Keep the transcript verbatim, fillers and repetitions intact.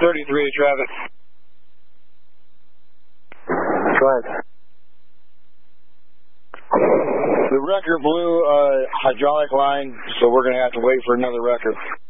thirty-three traffic. Go ahead. The wrecker blew a hydraulic line, so we're going to have to wait for another wrecker.